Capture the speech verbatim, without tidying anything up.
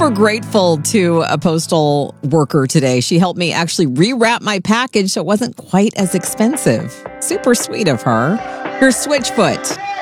super grateful to a postal worker today. She helped me actually rewrap my package so it wasn't quite as expensive. Super sweet of her. Here's Switchfoot.